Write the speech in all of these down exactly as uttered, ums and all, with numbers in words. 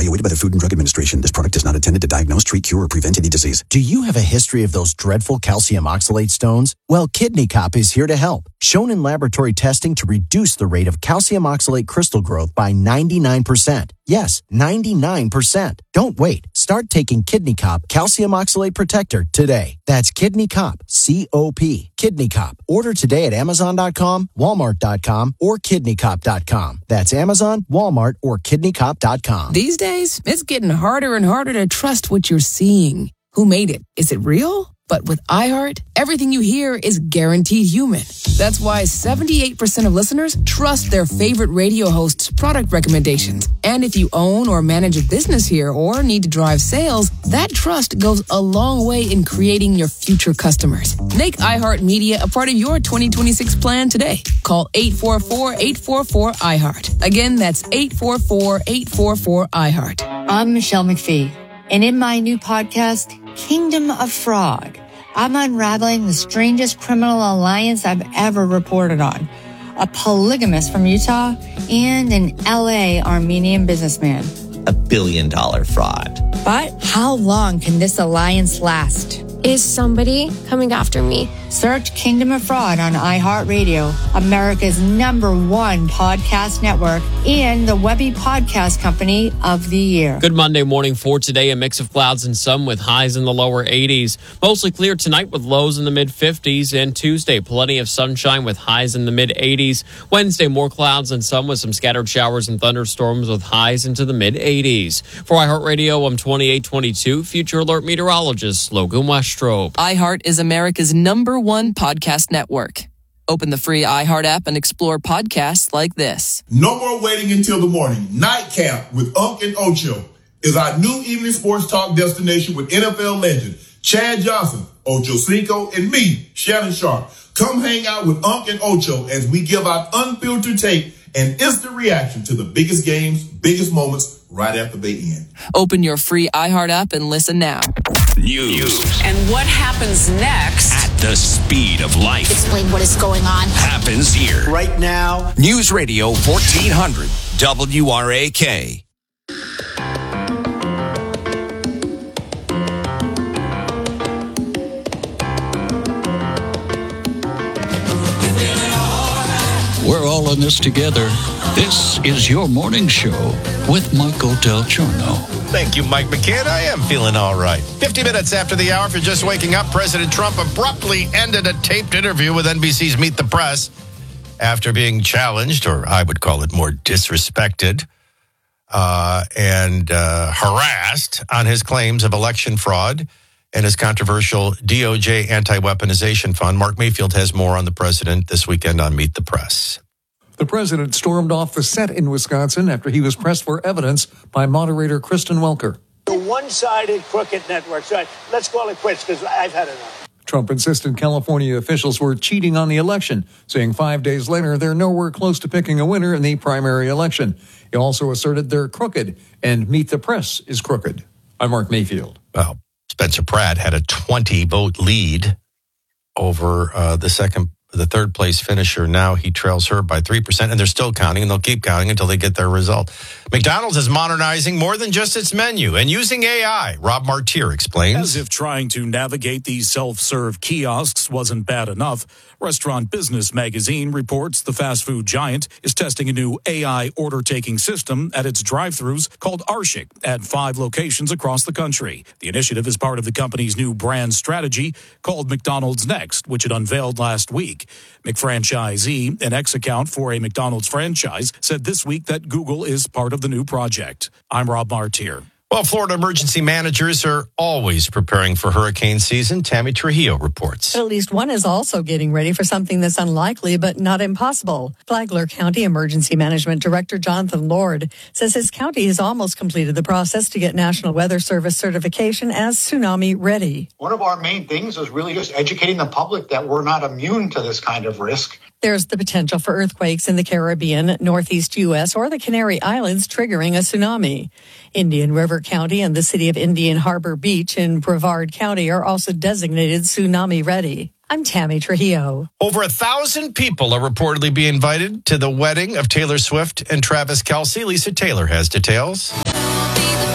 evaluated by the Food and Drug Administration. This product is not intended to diagnose, treat, cure, or prevent any disease. Do you have a history of those dreadful calcium oxalate stones? Well, Kidney Cop is here to help. Shown in laboratory testing to reduce the rate of calcium oxalate crystal growth by ninety-nine percent. Yes, ninety-nine percent. Don't wait. Start taking Kidney Cop Calcium Oxalate Protector today. That's Kidney Cop, C O P. Kidney Cop. Order today at Amazon dot com, Walmart dot com, or Kidney Cop dot com. That's Amazon, Walmart, or Kidney Cop dot com. These days, it's getting harder and harder to trust what you're seeing. Who made it? Is it real? But with iHeart, everything you hear is guaranteed human. That's why seventy-eight percent of listeners trust their favorite radio host's product recommendations. And if you own or manage a business here or need to drive sales, that trust goes a long way in creating your future customers. Make iHeart Media a part of your twenty twenty-six plan today. Call eight four four, eight four four, iHeart. Again, that's eight four four, eight four four, iHeart. I'm Michelle McPhee, and in my new podcast, Kingdom of Fraud, I'm unraveling the strangest criminal alliance I've ever reported on. A polygamist from Utah and an L A Armenian businessman. A billion dollar fraud. But how long can this alliance last? Is somebody coming after me? Search Kingdom of Fraud on iHeartRadio, America's number one podcast network, and the Webby Podcast Company of the Year. Good Monday morning for today. A mix of clouds and sun with highs in the lower eighties. Mostly clear tonight with lows in the mid fifties. And Tuesday, plenty of sunshine with highs in the mid eighties. Wednesday, more clouds and sun with some scattered showers and thunderstorms with highs into the mid eighties. For iHeartRadio, I'm twenty-eight twenty-two Future Alert meteorologist Logan Westrope. iHeart is America's number one podcast network. Open the free iHeart app and explore podcasts like this. No more waiting until the morning. Nightcap with Unc and Ocho is our new evening sports talk destination with N F L legend Chad Johnson, Ocho Cinco, and me, Shannon Sharp. Come hang out with Unc and Ocho as we give out unfiltered take and instant reaction to the biggest games, biggest moments right after they end. Open your free iHeart app and listen now. News. And what happens next? At the speed of life. Explain what is going on. Happens here. Right now. News Radio fourteen hundred W R A K. We're all in this together. This is your morning show with Michael Del Giorno. Thank you, Mike McCann. I am feeling all right. fifty minutes after the hour, if you're just waking up, President Trump abruptly ended a taped interview with N B C's Meet the Press after being challenged, or I would call it more disrespected, uh, and uh, harassed on his claims of election fraud and his controversial D O J anti-weaponization fund. Mark Mayfield has more on the president this weekend on Meet the Press. The president stormed off the set in Wisconsin after he was pressed for evidence by moderator Kristen Welker. The one-sided crooked network. So let's call it quits because I've had enough. Trump insisted California officials were cheating on the election, saying five days later they're nowhere close to picking a winner in the primary election. He also asserted they're crooked and Meet the Press is crooked. I'm Mark Mayfield. Well, Spencer Pratt had a twenty-vote lead over uh, the second the third place finisher. Now he trails her by three percent, and they're still counting, and they'll keep counting until they get their result. McDonald's is modernizing more than just its menu and using A I. Rob Martier explains. As if trying to navigate these self-serve kiosks wasn't bad enough, Restaurant Business Magazine reports the fast food giant is testing a new A I order-taking system at its drive-thrus called Arshik at five locations across the country. The initiative is part of the company's new brand strategy called McDonald's Next, which it unveiled last week. McFranchisee, an ex-account for a McDonald's franchise, said this week that Google is part of the new project. I'm Rob Martier. Well, Florida emergency managers are always preparing for hurricane season. Tammy Trujillo reports. At least one is also getting ready for something that's unlikely but not impossible. Flagler County Emergency Management Director Jonathan Lord says his county has almost completed the process to get National Weather Service certification as tsunami ready. One of our main things is really just educating the public that we're not immune to this kind of risk. There's the potential for earthquakes in the Caribbean, Northeast U S, or the Canary Islands, triggering a tsunami. Indian River County and the city of Indian Harbor Beach in Brevard County are also designated tsunami ready. I'm Tammy Trujillo. Over a thousand people are reportedly being invited to the wedding of Taylor Swift and Travis Kelce. Lisa Taylor has details.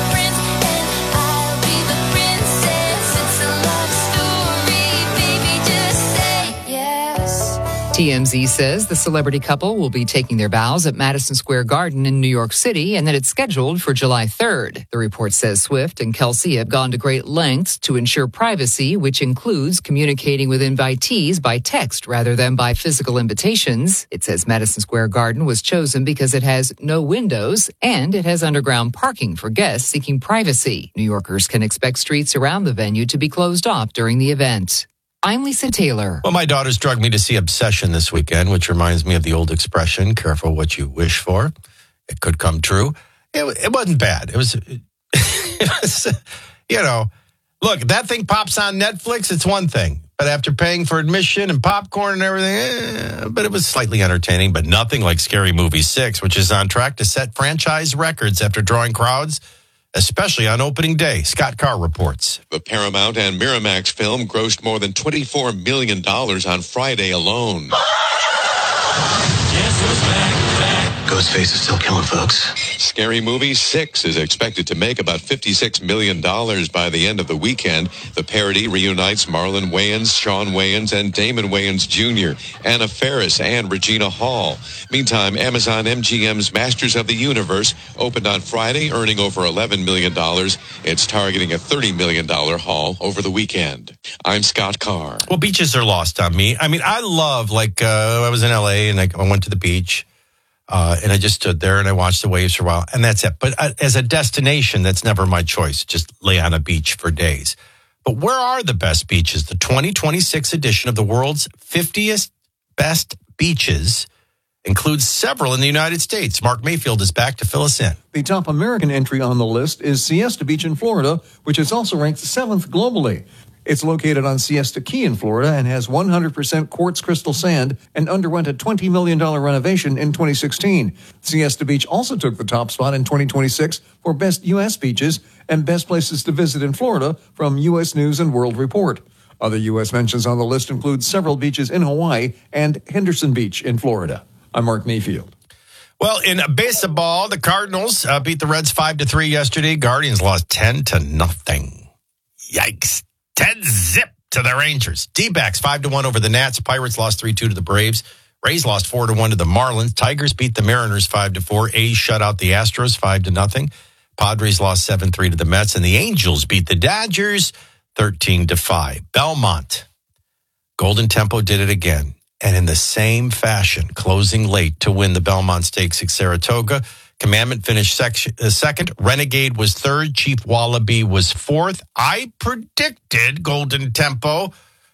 T M Z says the celebrity couple will be taking their vows at Madison Square Garden in New York City and that it's scheduled for July third. The report says Swift and Kelsey have gone to great lengths to ensure privacy, which includes communicating with invitees by text rather than by physical invitations. It says Madison Square Garden was chosen because it has no windows and it has underground parking for guests seeking privacy. New Yorkers can expect streets around the venue to be closed off during the event. I'm Lisa Taylor. Well, my daughters drugged me to see Obsession this weekend, which reminds me of the old expression, careful what you wish for. It could come true. It, it wasn't bad. It was, it was, you know, look, that thing pops on Netflix, it's one thing. But after paying for admission and popcorn and everything, eh, but it was slightly entertaining, but nothing like Scary Movie six, which is on track to set franchise records after drawing crowds, especially on opening day. Scott Carr reports. The Paramount and Miramax film grossed more than twenty-four million dollars on Friday alone. Ghostface is still killing folks. Scary Movie six is expected to make about fifty-six million dollars by the end of the weekend. The parody reunites Marlon Wayans, Sean Wayans, and Damon Wayans Junior, Anna Faris, and Regina Hall. Meantime, Amazon M G M's Masters of the Universe opened on Friday, earning over eleven million dollars. It's targeting a thirty million dollars haul over the weekend. I'm Scott Carr. Well, beaches are lost on me. I mean, I love, like, uh, I was in L A and I, I went to the beach. Uh, and I just stood there and I watched the waves for a while, and that's it. But uh, as a destination, that's never my choice. Just lay on a beach for days. But where are the best beaches? The twenty twenty-six edition of the world's fiftieth best beaches includes several in the United States. Mark Mayfield is back to fill us in. The top American entry on the list is Siesta Beach in Florida, which is also ranked seventh globally. It's located on Siesta Key in Florida and has one hundred percent quartz crystal sand and underwent a twenty million dollars renovation in twenty sixteen. Siesta Beach also took the top spot in twenty twenty-six for best U S beaches and best places to visit in Florida from U S News and World Report. Other U S mentions on the list include several beaches in Hawaii and Henderson Beach in Florida. I'm Mark Mayfield. Well, in baseball, the Cardinals uh, beat the Reds five to three yesterday. Guardians lost ten to nothing. Yikes. ten zip to the Rangers. D-backs five to one over the Nats. Pirates lost three two to the Braves. Rays lost four to one to the Marlins. Tigers beat the Mariners five to four. A's shut out the Astros five to nothing. Padres lost seven three to the Mets. And the Angels beat the Dodgers thirteen to five. Belmont. Golden Tempo did it again. And in the same fashion, closing late to win the Belmont Stakes at Saratoga. Commandment finished section, uh, second. Renegade was third. Chief Wallaby was fourth. I predicted Golden Tempo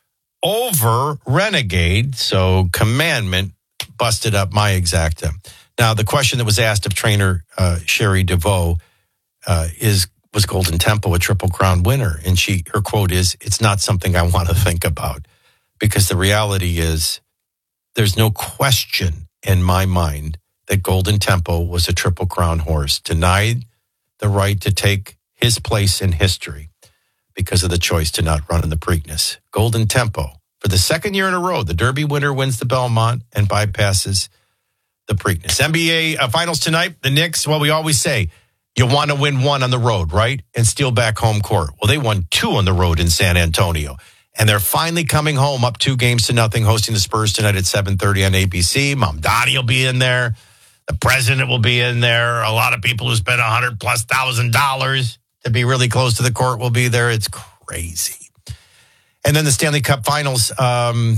over Renegade, so Commandment busted up my exacta. Now, the question that was asked of trainer uh, Sherry DeVoe uh, is, was Golden Tempo a Triple Crown winner? And she, her quote is, "It's not something I want to think about," because the reality is there's no question in my mind that Golden Tempo was a Triple Crown horse, denied the right to take his place in history because of the choice to not run in the Preakness. Golden Tempo, for the second year in a row, the Derby winner wins the Belmont and bypasses the Preakness. N B A uh, finals tonight, the Knicks, well, we always say, you want to win one on the road, right? And steal back home court. Well, they won two on the road in San Antonio. And they're finally coming home up two games to nothing, hosting the Spurs tonight at seven thirty on A B C. Mamdani will be in there. The president will be in there. A lot of people who spent one hundred plus thousand dollars to be really close to the court will be there. It's crazy. And then the Stanley Cup Finals. Um,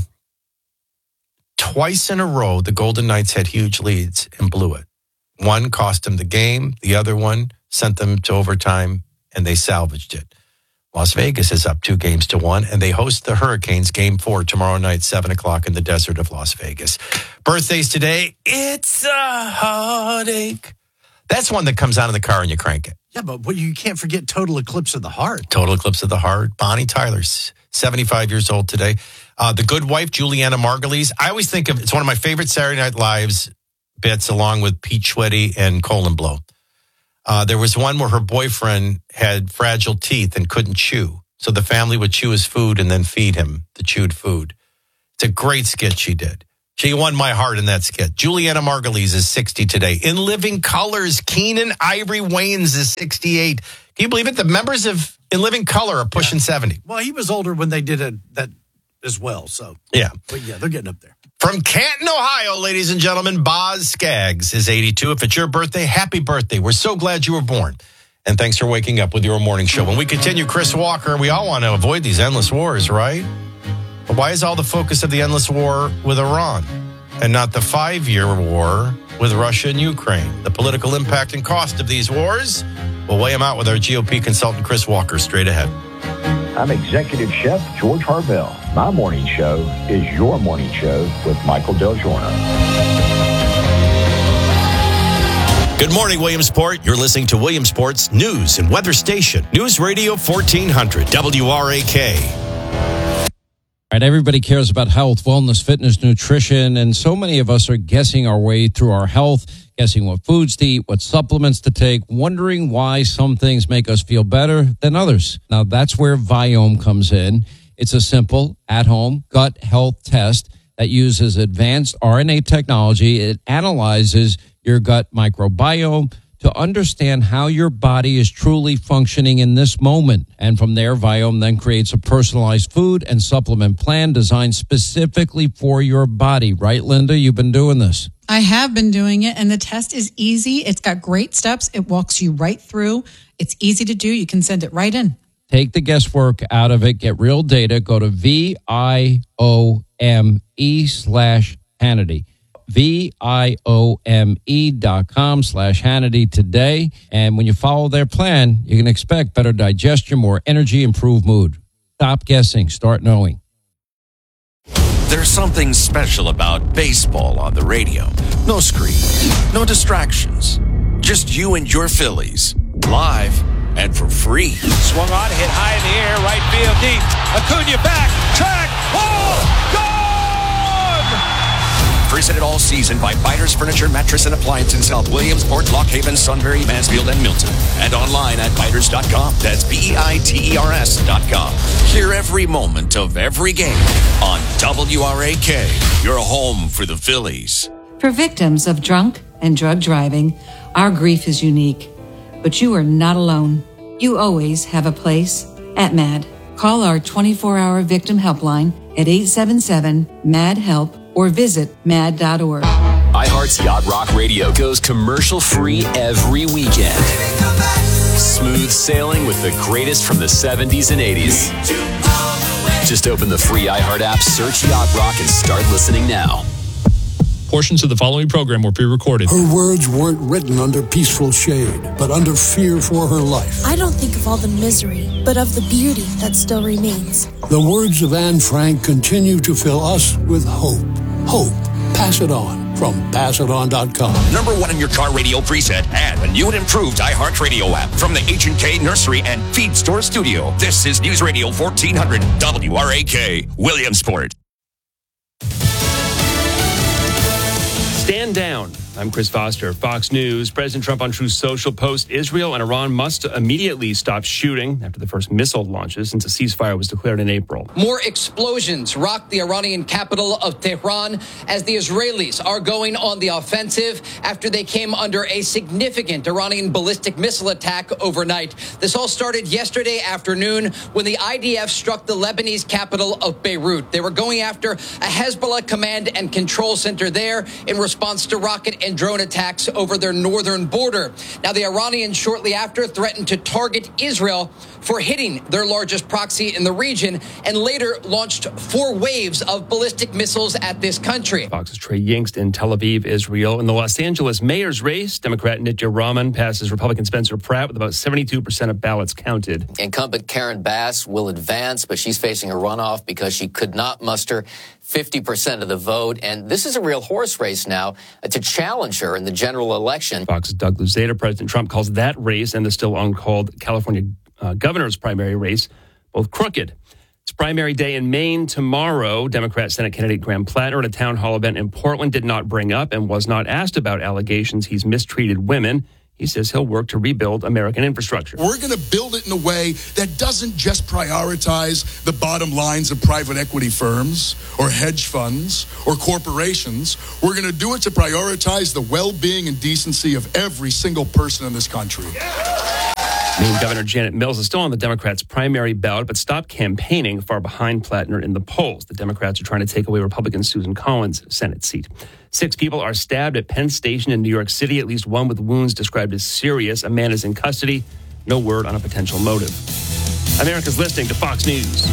twice in a row, the Golden Knights had huge leads and blew it. One cost them the game. The other one sent them to overtime, and they salvaged it. Las Vegas is up two games to one, and they host the Hurricanes game four tomorrow night, seven o'clock in the desert of Las Vegas. Birthdays today. It's a heartache. That's one that comes out of the car and you crank it. Yeah, but what, you can't forget Total Eclipse of the Heart. Total Eclipse of the Heart. Bonnie Tyler's seventy-five years old today. Uh, the Good Wife, Juliana Margulies. I always think of, it's one of my favorite Saturday Night Lives bits, along with Pete Schweddy and Colin Blow. Uh, there was one where her boyfriend had fragile teeth and couldn't chew. So the family would chew his food and then feed him the chewed food. It's a great skit she did. She won my heart in that skit. Juliana Margulies is sixty today. In Living Colors, Keenan Ivory Wayans is sixty-eight. Can you believe it? The members of In Living Color are pushing yeah. seventy. Well, he was older when they did it, that as well. So yeah. But yeah, they're getting up there. From Canton, Ohio, ladies and gentlemen, Boz Skaggs is eighty-two. If it's your birthday, happy birthday. We're so glad you were born. And thanks for waking up with your morning show. When we continue, Chris Walker, we all want to avoid these endless wars, right? But why is all the focus of the endless war with Iran and not the five-year war with Russia and Ukraine? The political impact and cost of these wars? We'll weigh them out with our G O P consultant, Chris Walker, straight ahead. I'm Executive Chef George Harvell. My morning show is your morning show with Michael Del Giorno. Good morning, Williamsport. You're listening to Williamsport's News and Weather Station. News Radio fourteen hundred W R A K. All right, everybody cares about health, wellness, fitness, nutrition, and so many of us are guessing our way through our health, guessing what foods to eat, what supplements to take, wondering why some things make us feel better than others. Now, that's where Viome comes in. It's a simple, at-home gut health test that uses advanced R N A technology. It analyzes your gut microbiome to understand how your body is truly functioning in this moment. And from there, Viome then creates a personalized food and supplement plan designed specifically for your body. Right, Linda? You've been doing this. I have been doing it, and the test is easy. It's got great steps. It walks you right through. It's easy to do. You can send it right in. Take the guesswork out of it. Get real data. Go to V I O M E slash Hannity. V-I-O-M-E dot com slash Hannity today. And when you follow their plan, you can expect better digestion, more energy, improved mood. Stop guessing. Start knowing. There's something special about baseball on the radio. No screen, no distractions. Just you and your Phillies. Live and for free. Swung on, hit high in the air, right field deep. Acuna back, track, ball, gone! Presented all season by Biters Furniture, Mattress, and Appliance in South Williamsport, Lock Haven, Sunbury, Mansfield, and Milton. And online at biters dot com. That's B E I T E R S dot com. Hear every moment of every game on W R A K, your home for the Phillies. For victims of drunk and drug driving, our grief is unique. But you are not alone. You always have a place at MAD. Call our twenty-four hour victim helpline at eight seven seven, M A D, HELP or visit mad dot org. iHeart's Yacht Rock Radio goes commercial-free every weekend. Smooth sailing with the greatest from the seventies and eighties. Just open the free iHeart app, search Yacht Rock, and start listening now. Portions of the following program were pre-recorded. Her words weren't written under peaceful shade, but under fear for her life. I don't think of all the misery, but of the beauty that still remains. The words of Anne Frank continue to fill us with hope. Hope. Pass it on from pass it on dot com. Number one in your car radio preset and a new and improved iHeart Radio app from the H and K Nursery and Feed Store Studio. This is News Radio fourteen hundred W R A K, Williamsport. Stand down. I'm Chris Foster. Fox News. President Trump on Truth Social post Israel and Iran must immediately stop shooting after the first missile launches since a ceasefire was declared in April. More explosions rocked the Iranian capital of Tehran as the Israelis are going on the offensive after they came under a significant Iranian ballistic missile attack overnight. This all started yesterday afternoon when the I D F struck the Lebanese capital of Beirut. They were going after a Hezbollah command and control center there in response to rocket and drone attacks over their northern border. Now, the Iranians shortly after threatened to target Israel for hitting their largest proxy in the region and later launched four waves of ballistic missiles at this country. Fox's Trey Yingst in Tel Aviv, Israel. In the Los Angeles mayor's race, Democrat Nitya Raman passes Republican Spencer Pratt with about seventy-two percent of ballots counted. Incumbent Karen Bass will advance, but she's facing a runoff because she could not muster fifty percent of the vote. And this is a real horse race now uh, to challenge her in the general election. Fox's Doug Luzader. President Trump calls that race and the still uncalled California uh, governor's primary race both crooked. It's primary day in Maine tomorrow. Democrat Senate candidate Graham Plattner at a town hall event in Portland did not bring up and was not asked about allegations he's mistreated women. He says he'll work to rebuild American infrastructure. We're going to build it in a way that doesn't just prioritize the bottom lines of private equity firms or hedge funds or corporations. We're going to do it to prioritize the well-being and decency of every single person in this country. Maine Governor Janet Mills is still on the Democrats' primary ballot, but stopped campaigning far behind Plattner in the polls. The Democrats are trying to take away Republican Susan Collins' Senate seat. Six people are stabbed at Penn Station in New York City, at least one with wounds described as serious. A man is in custody. No word on a potential motive. America's listening to Fox News.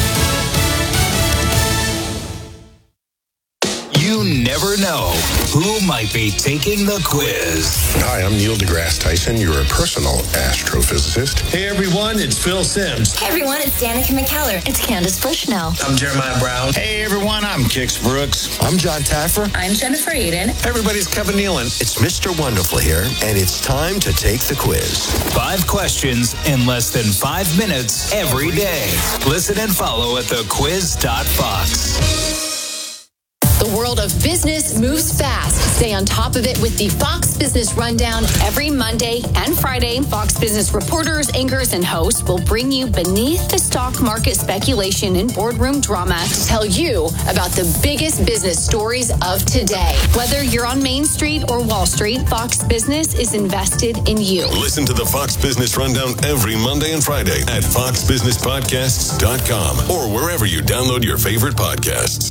You never know who might be taking the quiz. Hi, I'm Neil deGrasse Tyson, your personal astrophysicist. Hey everyone, it's Phil Sims. Hey everyone, it's Danica McKellar. It's Candace Bushnell. I'm Jeremiah Brown. Hey everyone, I'm Kix Brooks. I'm John Taffer. I'm Jennifer Aiden. Hey everybody's Kevin Nealon. It's Mister Wonderful here, and it's time to take the quiz. Five questions in less than five minutes every day. Listen and follow at the quiz dot fox. The world of business moves fast. Stay on top of it with the Fox Business Rundown every Monday and Friday. Fox Business reporters, anchors, and hosts will bring you beneath the stock market speculation and boardroom drama to tell you about the biggest business stories of today. Whether you're on Main Street or Wall Street, Fox Business is invested in you. Listen to the Fox Business Rundown every Monday and Friday at fox business podcasts dot com or wherever you download your favorite podcasts.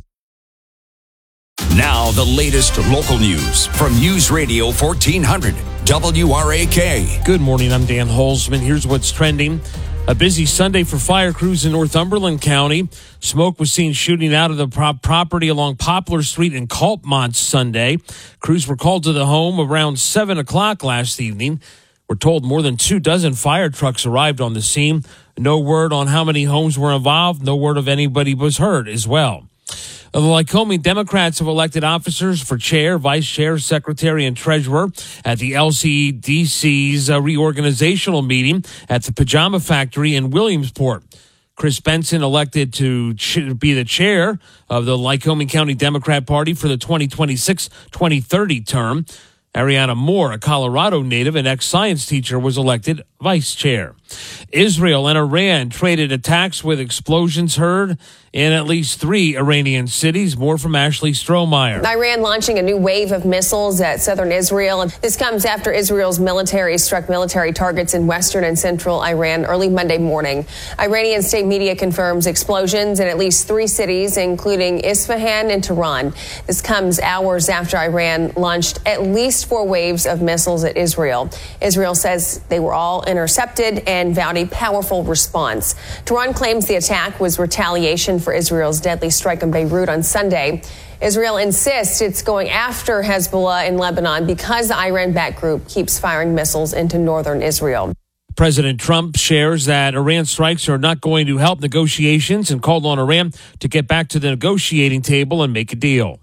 Now, the latest local news from News Radio fourteen hundred W R A K. Good morning, I'm Dan Holzman. Here's what's trending. A busy Sunday for fire crews in Northumberland County. Smoke was seen shooting out of the prop property along Poplar Street in Coltmont Sunday. Crews were called to the home around seven o'clock last evening. We're told more than two dozen fire trucks arrived on the scene. No word on how many homes were involved. No word of anybody was hurt as well. The Lycoming Democrats have elected officers for chair, vice chair, secretary, and treasurer at the L C D C's uh, reorganizational meeting at the Pajama Factory in Williamsport. Chris Benson elected to ch- be the chair of the Lycoming County Democrat Party for the twenty twenty-six twenty thirty term. Ariana Moore, a Colorado native and ex-science teacher, was elected vice chair. Israel and Iran traded attacks with explosions heard in at least three Iranian cities. More from Ashley Strohmeyer. Iran launching a new wave of missiles at southern Israel. This comes after Israel's military struck military targets in western and central Iran early Monday morning. Iranian state media confirms explosions in at least three cities, including Isfahan and Tehran. This comes hours after Iran launched at least four waves of missiles at Israel. Israel says they were all intercepted and vowed a powerful response. Tehran claims the attack was retaliation for Israel's deadly strike on Beirut on Sunday. Israel insists it's going after Hezbollah in Lebanon because the Iran-backed group keeps firing missiles into northern Israel. President Trump shares that Iran strikes are not going to help negotiations and called on Iran to get back to the negotiating table and make a deal.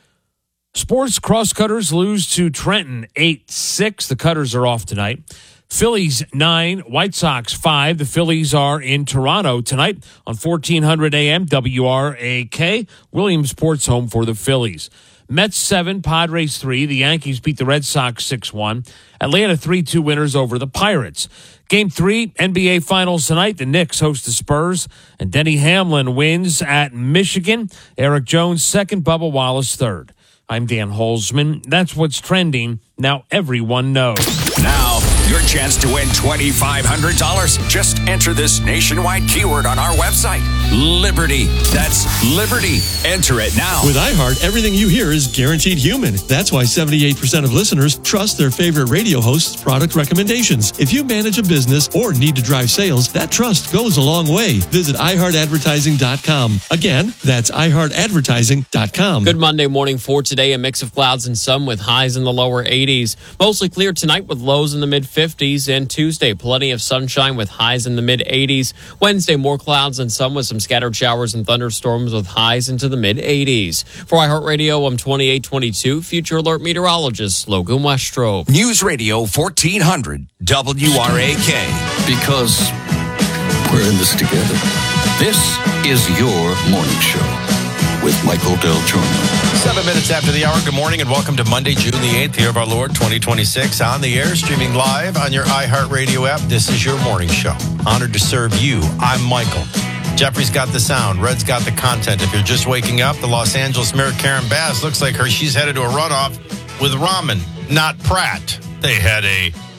Sports Crosscutters lose to Trenton eight six. The Cutters are off tonight. Phillies nine, White Sox five. The Phillies are in Toronto tonight on fourteen hundred A M W R A K. Williamsport's home for the Phillies. Mets seven, Padres three. The Yankees beat the Red Sox six one. Atlanta three two winners over the Pirates. Game three, N B A Finals tonight. The Knicks host the Spurs, and Denny Hamlin wins at Michigan. Eric Jones second, Bubba Wallace third. I'm Dan Holzman. That's what's trending. Now everyone knows. Now, your chance to win twenty-five hundred dollars. Just enter this nationwide keyword on our website. Liberty. That's Liberty. Enter it now. With iHeart, everything you hear is guaranteed human. That's why seventy-eight percent of listeners trust their favorite radio host's product recommendations. If you manage a business or need to drive sales, that trust goes a long way. Visit i heart advertising dot com. Again, that's i heart advertising dot com. Good Monday morning for today. A mix of clouds and sun with highs in the lower eighties. Mostly clear tonight with lows in the mid fifties. And Tuesday, plenty of sunshine with highs in the mid eighties. Wednesday, more clouds and sun with some scattered showers and thunderstorms with highs into the mid eighties. For iHeartRadio, I'm twenty-eight twenty-two Future Alert meteorologist Logan Westrope. News Radio fourteen hundred W R A K. Because we're in this together. This is your morning show with Michael Del Giorno. Seven minutes after the hour. Good morning and welcome to Monday, June the eighth, year of our Lord, twenty twenty-six. On the air, streaming live on your iHeartRadio app. This is your morning show. Honored to serve you. I'm Michael. Jeffrey's got the sound. Red's got the content. If you're just waking up, the Los Angeles Mayor Karen Bass looks like her. She's headed to a runoff with Rahman, not Pratt. They had a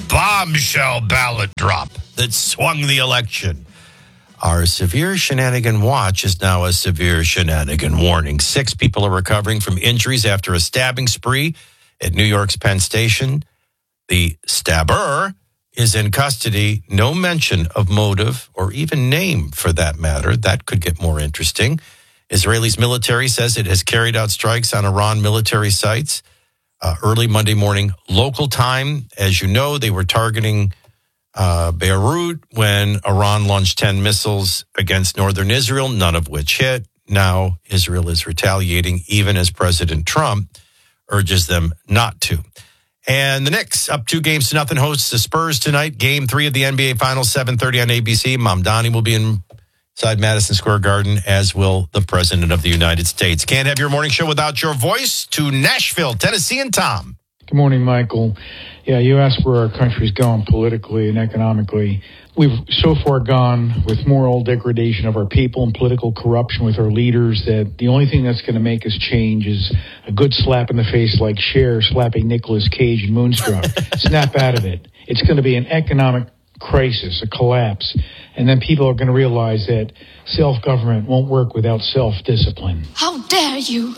bombshell ballot drop that swung the election. Our severe shenanigan watch is now a severe shenanigan warning. Six people are recovering from injuries after a stabbing spree at New York's Penn Station. The stabber is in custody. No mention of motive or even name for that matter. That could get more interesting. Israel's military says it has carried out strikes on Iran military sites uh, early Monday morning local time. As you know, they were targeting uh, Beirut when Iran launched ten missiles against northern Israel, none of which hit. Now Israel is retaliating, even as President Trump urges them not to. And the Knicks, up two games to nothing, hosts the Spurs tonight. Game three of the N B A Finals, seven thirty on A B C. Mamdani will be inside Madison Square Garden, as will the President of the United States. Can't have your morning show without your voice. To Nashville, Tennessee, and Tom. Good morning, Michael. Yeah, you asked where our country's going politically and economically. We've so far gone with moral degradation of our people and political corruption with our leaders that the only thing that's going to make us change is a good slap in the face like Cher slapping Nicolas Cage in Moonstruck. Snap out of it. It's going to be an economic crisis, a collapse. And then people are going to realize that self-government won't work without self-discipline. How dare you?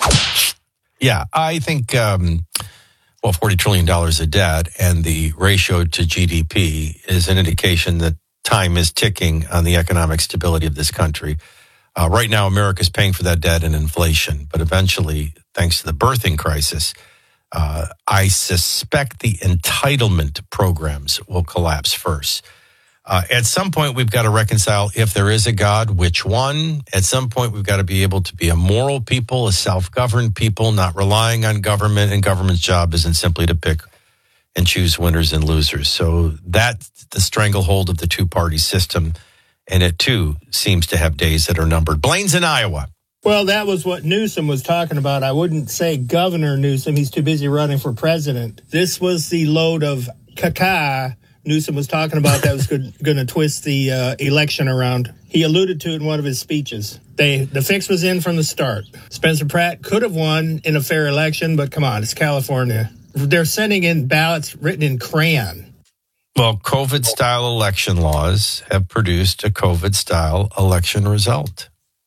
Yeah, I think, um, well, forty trillion dollars of debt and the ratio to G D P is an indication that time is ticking on the economic stability of this country. Uh, right now, America is paying for that debt and inflation, but eventually, thanks to the birthing crisis, uh, I suspect the entitlement programs will collapse first. Uh, at some point, we've got to reconcile, if there is a God, which one? At some point, we've got to be able to be a moral people, a self-governed people, not relying on government, and government's job isn't simply to pick and choose winners and losers. So that's the stranglehold of the two-party system, and it, too, seems to have days that are numbered. Blaine's in Iowa. Well, that was what Newsom was talking about. I wouldn't say Governor Newsom. He's too busy running for president. This was the load of caca Newsom was talking about that was going to twist the uh, election around. He alluded to it in one of his speeches. They, the fix was in from the start. Spencer Pratt could have won in a fair election, but come on, it's California. They're sending in ballots written in crayon. Well, COVID-style election laws have produced a COVID-style election result.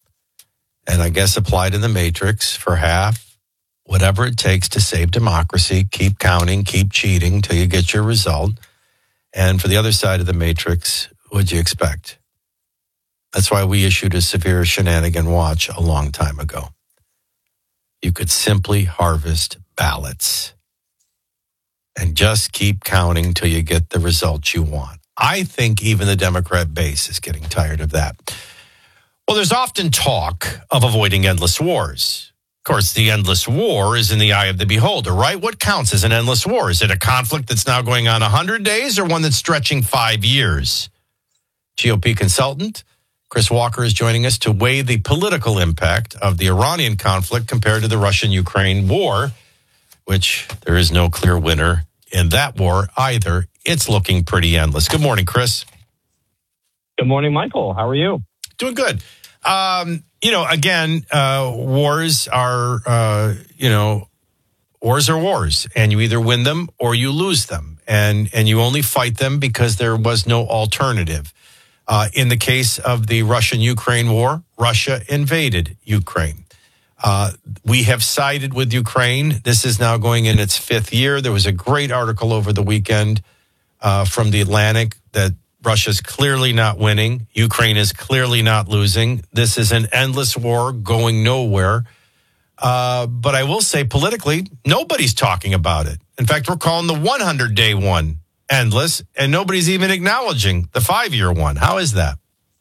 And I guess applied in the matrix for half, whatever it takes to save democracy, keep counting, keep cheating till you get your result. And for the other side of the matrix, what'd you expect? That's why we issued a severe shenanigan watch a long time ago. You could simply harvest ballots and just keep counting till you get the results you want. I think even the Democrat base is getting tired of that. Well, there's often talk of avoiding endless wars. Of course, the endless war is in the eye of the beholder, right? What counts as an endless war? Is it a conflict that's now going on one hundred days or one that's stretching five years? G O P consultant Chris Walker is joining us to weigh the political impact of the Iranian conflict compared to the Russian-Ukraine war, which there is no clear winner in that war either. It's looking pretty endless. Good morning, Chris. Good morning, Michael. How are you? Doing good. Um, you know, again, uh, wars are, uh, you know, wars are wars, and you either win them or you lose them, and and you only fight them because there was no alternative. Uh, in the case of the Russian-Ukraine war, Russia invaded Ukraine. Uh, we have sided with Ukraine. This is now going in its fifth year. There was a great article over the weekend uh, from The Atlantic that Russia's clearly not winning. Ukraine is clearly not losing. This is an endless war going nowhere. Uh, but I will say politically, nobody's talking about it. In fact, we're calling the one hundred day one endless, and nobody's even acknowledging the five-year one. How is that?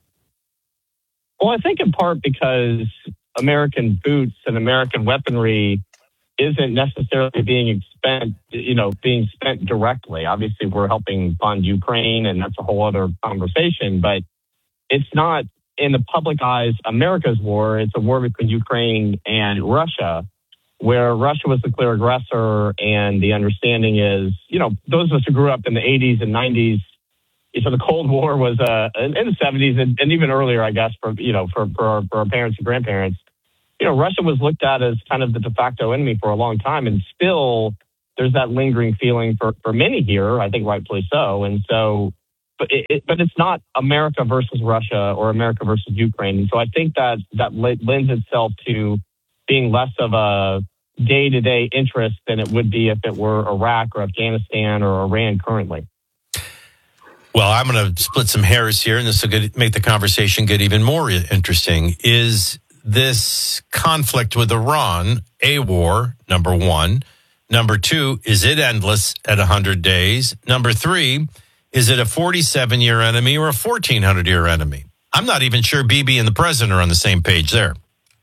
Well, I think in part because American boots and American weaponry isn't necessarily being spent, you know, being spent directly. Obviously, we're helping fund Ukraine, and that's a whole other conversation. But it's not, in the public eyes, America's war. It's a war between Ukraine and Russia, where Russia was the clear aggressor. And the understanding is, you know, those of us who grew up in the eighties and nineties, so the Cold War was uh, in the seventies and, and even earlier, I guess, for, you know, for, for, our, for our parents and grandparents. You know, Russia was looked at as kind of the de facto enemy for a long time, and still there's that lingering feeling for, for many here, I think rightfully so. And so, but it, it, but it's not America versus Russia or America versus Ukraine. And so I think that that lends itself to being less of a day-to-day interest than it would be if it were Iraq or Afghanistan or Iran currently. Well, I'm going to split some hairs here, and this will get, make the conversation get even more interesting. Is this conflict with Iran a war, number one? Number two, is it endless at one hundred days? Number three, is it a forty-seven-year enemy or a fourteen hundred-year enemy? I'm not even sure Bibi and the president are on the same page there.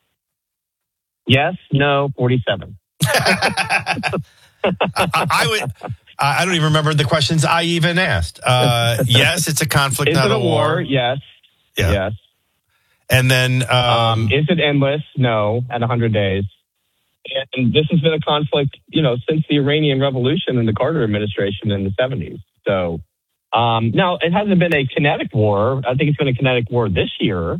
Yes, no, forty-seven. I, I would. I don't even remember the questions I even asked. Uh, yes, it's a conflict, is not it a, a war. war. Yes. Yeah. Yes. And then, um, um, is it endless? No, at one hundred days. And this has been a conflict, you know, since the Iranian Revolution and the Carter administration in the seventies. So um, now it hasn't been a kinetic war. I think it's been a kinetic war this year.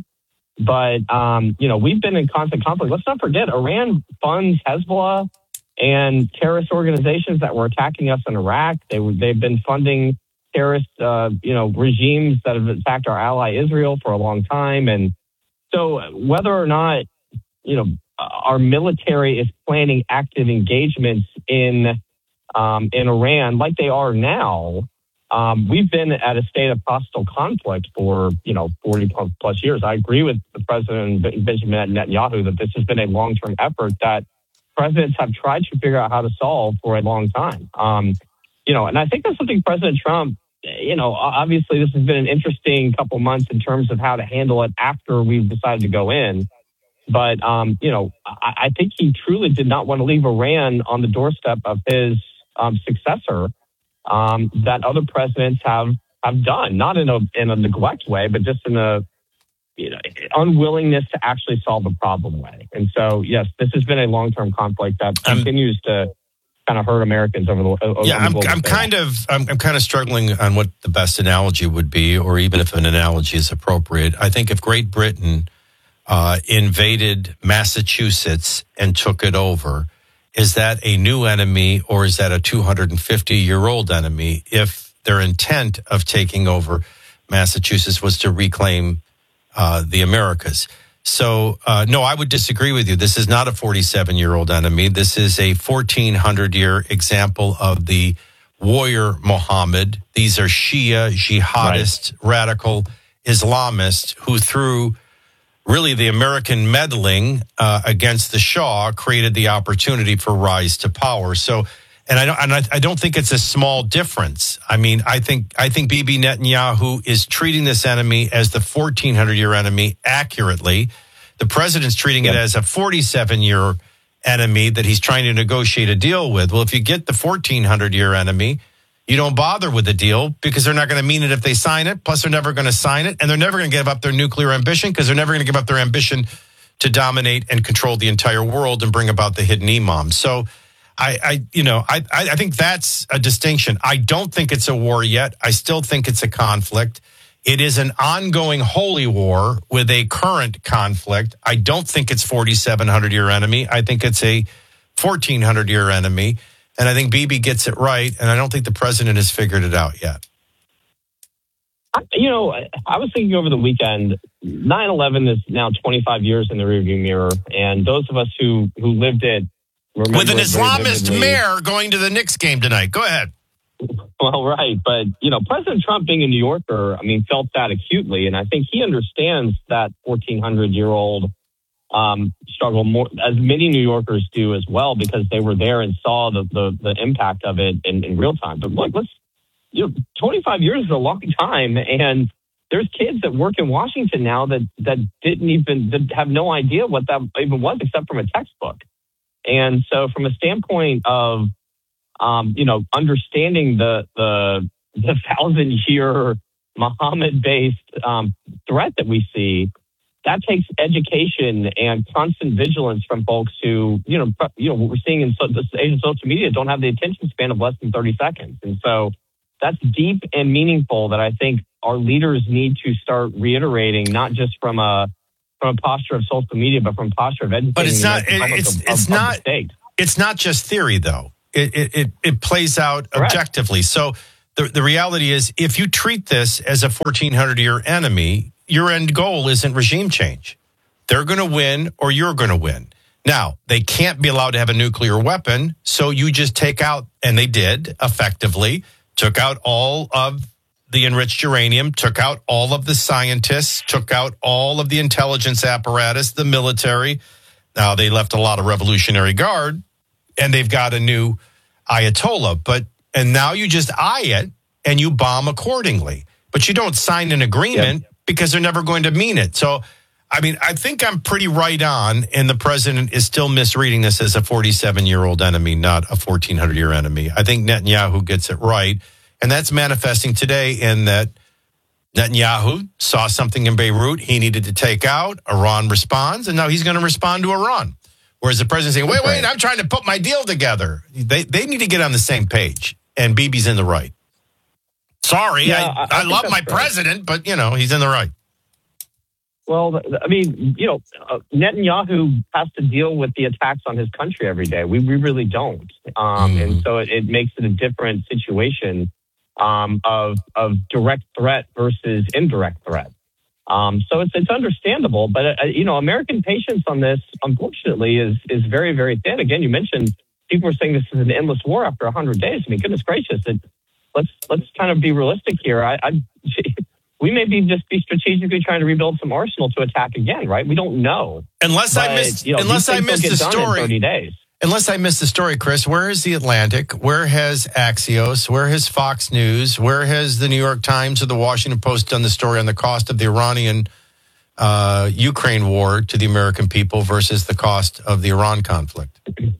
But, um, you know, we've been in constant conflict. Let's not forget, Iran funds Hezbollah and terrorist organizations that were attacking us in Iraq. They were, they've been funding terrorist, uh, you know, regimes that have attacked our ally Israel for a long time. And so whether or not, you know, our military is planning active engagements in um, in Iran like they are now, um, we've been at a state of hostile conflict for, you know, forty plus years. I agree with the President Benjamin Netanyahu that this has been a long-term effort that presidents have tried to figure out how to solve for a long time. Um, you know, and I think that's something President Trump, you know, obviously this has been an interesting couple months in terms of how to handle it after we've decided to go in. But, um, you know, I, I think he truly did not want to leave Iran on the doorstep of his um, successor um, that other presidents have, have done, not in a in a neglect way, but just in a, you know, unwillingness to actually solve the problem way. And so, yes, this has been a long-term conflict that um, continues to kind of hurt Americans over the over yeah. The I'm, I'm kind of I'm, I'm kind of struggling on what the best analogy would be, or even if an analogy is appropriate. I think if Great Britain uh, invaded Massachusetts and took it over, is that a new enemy or is that a two hundred fifty year old enemy? If their intent of taking over Massachusetts was to reclaim uh, the Americas. So, uh, no, I would disagree with you. This is not a forty-seven year old enemy. This is a fourteen hundred year example of the warrior Muhammad. These are Shia, jihadist, right. radical Islamists who, through really the American meddling uh, against the Shah, created the opportunity for rise to power. So, and I don't, and I, I don't think it's a small difference. I mean, I think I think Bibi Netanyahu is treating this enemy as the fourteen hundred year enemy accurately. The president's treating it as a forty-seven year enemy that he's trying to negotiate a deal with. Well, if you get the fourteen hundred year enemy, you don't bother with the deal because they're not going to mean it if they sign it. Plus, they're never going to sign it, and they're never going to give up their nuclear ambition because they're never going to give up their ambition to dominate and control the entire world and bring about the hidden imam. So, I, I you know, I, I think that's a distinction. I don't think it's a war yet. I still think it's a conflict. It is an ongoing holy war with a current conflict. I don't think it's forty-seven hundred year enemy. I think it's a fourteen hundred year enemy. And I think Bibi gets it right, and I don't think the president has figured it out yet. You know, I was thinking over the weekend, nine eleven is now twenty-five years in the rearview mirror, and those of us who, who lived it remember with an it Islamist mayor going to the Knicks game tonight. Go ahead. Well, right. But, you know, President Trump being a New Yorker, I mean, felt that acutely, and I think he understands that fourteen hundred year old Um, struggle more, as many New Yorkers do as well, because they were there and saw the the, the impact of it in, in real time. But look, let's, you know, twenty-five years is a long time, and there's kids that work in Washington now that that didn't even that have no idea what that even was except from a textbook. And so, from a standpoint of, um, you know, understanding the the the thousand year Muhammad based um, threat that we see, that takes education and constant vigilance from folks who, you know, you know, what we're seeing in so, this age of social media don't have the attention span of less than thirty seconds. And so that's deep and meaningful that I think our leaders need to start reiterating, not just from a from a posture of social media, but from a posture of educating. But it's not, the it's, of, it's of, not, of the state. It's not just theory though. It it it, it plays out Correct. objectively. So the the reality is, if you treat this as a fourteen hundred year enemy, your end goal isn't regime change. They're going to win, or you're going to win. Now, they can't be allowed to have a nuclear weapon, so you just take out, and they did effectively, took out all of the enriched uranium, took out all of the scientists, took out all of the intelligence apparatus, the military. Now, they left a lot of Revolutionary Guard, and they've got a new Ayatollah. But and now you just eye it, and you bomb accordingly. But you don't sign an agreement yep. because they're never going to mean it. So, I mean, I think I'm pretty right on, and the president is still misreading this as a forty-seven-year-old enemy, not a fourteen hundred year enemy. I think Netanyahu gets it right, and that's manifesting today in that Netanyahu saw something in Beirut he needed to take out. Iran responds, and now he's going to respond to Iran. Whereas the president's saying, wait, wait, I'm trying to put my deal together. They they need to get on the same page, and Bibi's in the right. Sorry, yeah, I, I, I love my right. president, but, you know, he's in the right. Well, I mean, you know, uh, Netanyahu has to deal with the attacks on his country every day. We we really don't. Um, mm. And so it, it makes it a different situation um, of of direct threat versus indirect threat. Um, so it's it's understandable. But, uh, you know, American patience on this, unfortunately, is is very, very thin. Again, you mentioned people are saying this is an endless war after one hundred days. I mean, goodness gracious. It, let's let's kind of be realistic here. I, I We may be just be strategically trying to rebuild some arsenal to attack again, right? We don't know. Unless but, I missed, you know, unless I missed the story. thirty days. Unless I missed the story, Chris. Where is the Atlantic? Where has Axios? Where has Fox News? Where has the New York Times or the Washington Post done the story on the cost of the Iranian uh, Ukraine war to the American people versus the cost of the Iran conflict?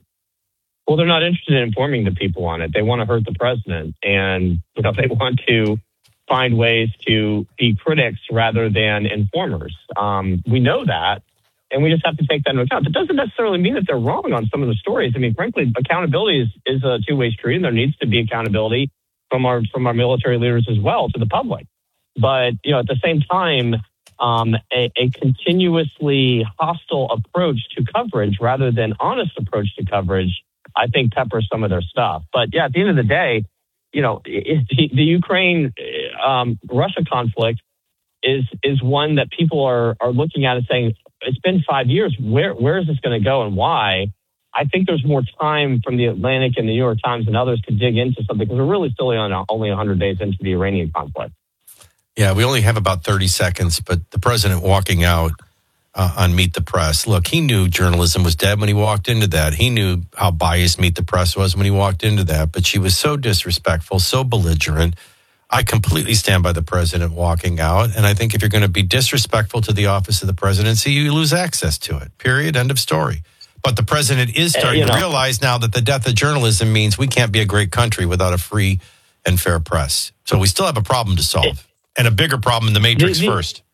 Well, they're not interested in informing the people on it. They want to hurt the president, and you know, they want to find ways to be critics rather than informers. Um, we know that, and we just have to take that into account. It doesn't necessarily mean that they're wrong on some of the stories. I mean, frankly, accountability is, is a two-way street, and there needs to be accountability from our from our military leaders as well to the public. But, you know, at the same time, um, a, a continuously hostile approach to coverage rather than honest approach to coverage, I think peppers some of their stuff. But, yeah, at the end of the day, you know, the, the Ukraine um, Russia conflict is is one that people are are looking at and saying, it's been five years. Where where is this going to go and why? I think there's more time from the Atlantic and the New York Times and others to dig into something because we're really still on only one hundred days into the Iranian conflict. Yeah, we only have about thirty seconds, but the president walking out uh, on Meet the Press. Look, he knew journalism was dead when he walked into that. He knew how biased Meet the Press was when he walked into that, but she was so disrespectful, so belligerent. I completely stand by the president walking out, and I think if you're going to be disrespectful to the office of the presidency, you lose access to it, period, end of story. But the president is starting uh, you know, to realize now that the death of journalism means we can't be a great country without a free and fair press. So we still have a problem to solve, it, and a bigger problem in the Matrix the, the, first.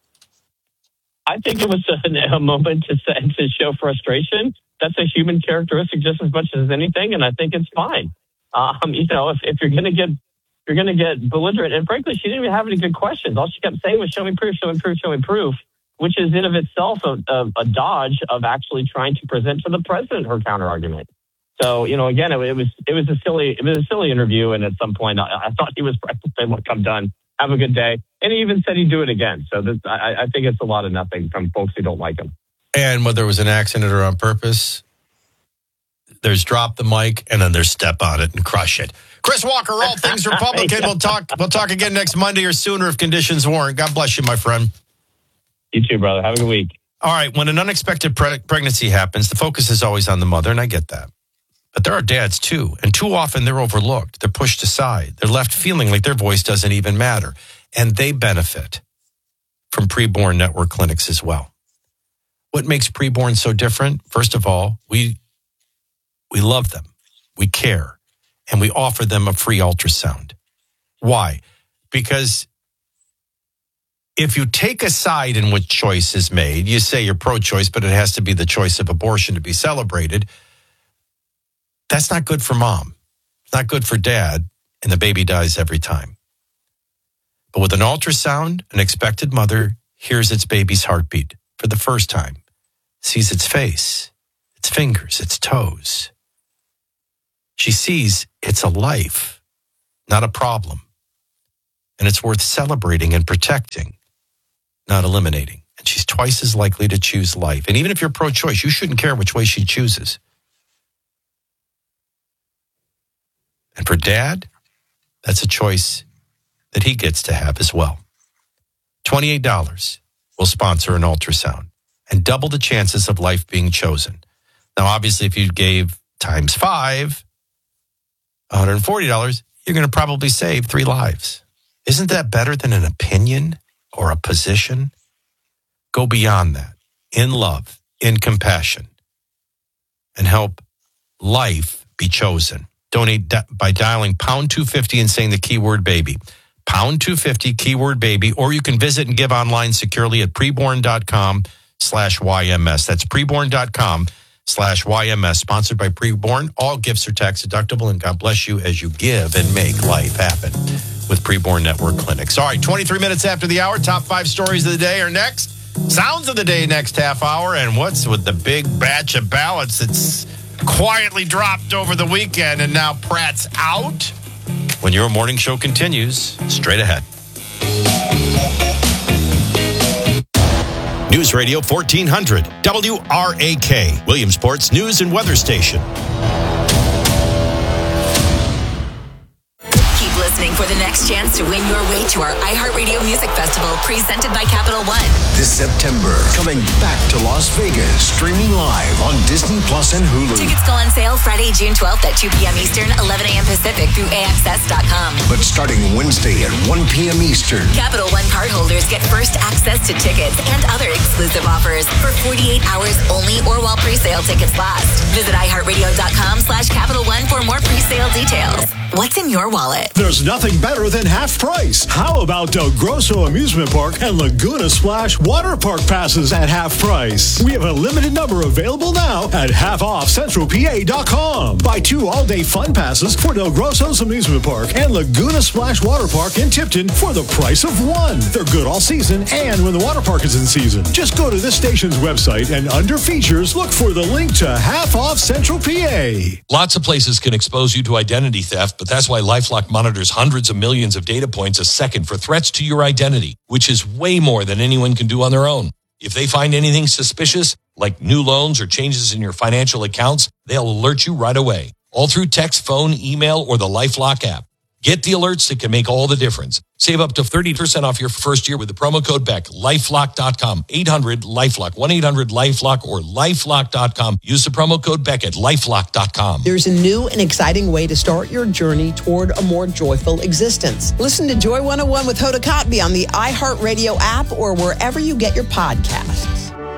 I think it was a, a moment to, to show frustration. That's a human characteristic just as much as anything, and I think it's fine. Um, you know, if, if you're going to get you're going to get belligerent, and frankly, she didn't even have any good questions. All she kept saying was, "Show me proof, show me proof, show me proof," which is in of itself a, a, a dodge of actually trying to present to the president her counter argument. So, you know, again, it, it was it was a silly it was a silly interview, and at some point, I, I thought he was saying, "Look, I'm done. Have a good day." And he even said he'd do it again. So this, I, I think it's a lot of nothing from folks who don't like him. And whether it was an accident or on purpose, there's drop the mic and then there's step on it and crush it. Chris Walker, All Things Republican. We'll talk. We'll talk again next Monday or sooner if conditions warrant. God bless you, my friend. You too, brother. Have a good week. All right. When an unexpected pre- pregnancy happens, the focus is always on the mother, and I get that. But there are dads too, and too often they're overlooked. They're pushed aside. They're left feeling like their voice doesn't even matter, and they benefit from preborn network clinics as well. What makes preborn so different? First of all, we we love them, we care, and we offer them a free ultrasound. Why? Because if you take a side in which choice is made, you say you're pro-choice, but it has to be the choice of abortion to be celebrated. That's not good for mom. It's not good for dad, and the baby dies every time. But with an ultrasound, an expected mother hears its baby's heartbeat for the first time, sees its face, its fingers, its toes. She sees it's a life, not a problem. And it's worth celebrating and protecting, not eliminating. And she's twice as likely to choose life. And even if you're pro-choice, you shouldn't care which way she chooses. And for Dad, that's a choice that he gets to have as well. twenty-eight dollars will sponsor an ultrasound and double the chances of life being chosen. Now, obviously, if you gave times five, one hundred forty dollars, you're going to probably save three lives. Isn't that better than an opinion or a position? Go beyond that in love, in compassion, and help life be chosen. Donate di- by dialing pound two fifty and saying the keyword baby. Pound two fifty, keyword baby, or you can visit and give online securely at preborn.com slash YMS. That's preborn.com slash YMS, sponsored by Preborn. All gifts are tax deductible, and God bless you as you give and make life happen with Preborn Network Clinics. All right, twenty-three minutes after the hour, top five stories of the day are next. Sounds of the day next half hour, and what's with the big batch of ballots that's quietly dropped over the weekend and now Pratt's out? When your morning show continues, straight ahead. News Radio fourteen hundred, W R A K, Williamsport's news and weather station. Keep listening for the next chance to win your way to our iHeartRadio Music Festival presented by Capital One. This September, coming back to Las Vegas, streaming live on Disney Plus and Hulu. Tickets go on sale Friday, June twelfth at two p.m. Eastern, eleven a.m. Pacific through A X S dot com. But starting Wednesday at one p.m. Eastern, Capital One cardholders get first access to tickets and other exclusive offers for forty-eight hours only or while pre-sale tickets last. Visit iHeartRadio.com slash Capital One for more pre-sale details. What's in your wallet? There's nothing better than half price. How about Del Grosso Amusement Park and Laguna Splash Water Park passes at half price? We have a limited number available now at half off central P A dot com. Buy two all-day fun passes for Del Grosso's Amusement Park and Laguna Splash Water Park in Tipton for the price of one. They're good all season and when the water park is in season. Just go to this station's website and under features, look for the link to half off central P A. Lots of places can expose you to identity theft, but that's why LifeLock monitors hundreds of millions of data points a second for threats to your identity, which is way more than anyone can do on their own. If they find anything suspicious, like new loans or changes in your financial accounts, they'll alert you right away, all through text, phone, email, or the LifeLock app. Get the alerts that can make all the difference. Save up to thirty percent off your first year with the promo code Beck. LifeLock dot com, eight hundred LifeLock, one eight hundred LifeLock, or LifeLock dot com. Use the promo code Beck at LifeLock dot com. There's a new and exciting way to start your journey toward a more joyful existence. Listen to Joy one oh one with Hoda Kotb on the iHeartRadio app or wherever you get your podcasts.